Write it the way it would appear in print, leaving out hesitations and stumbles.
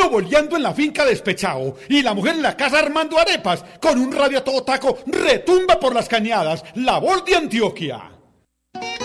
uno boleando en la finca despechado y la mujer en la casa armando arepas, con un radio a todo taco, retumba por las cañadas, la voz de Antioquia.